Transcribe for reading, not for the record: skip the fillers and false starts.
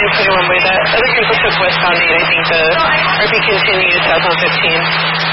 21 way. That other vehicle took westbound 8, I think the RP continues south on 15.